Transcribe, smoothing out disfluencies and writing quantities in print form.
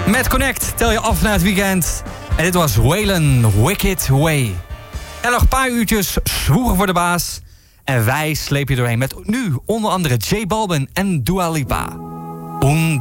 Met Connect tel je af naar het weekend. En dit was Waylon Wicked Way. En nog een paar uurtjes zwoegen voor de baas. En wij slepen je doorheen met nu onder andere J Balvin en Dua Lipa. Un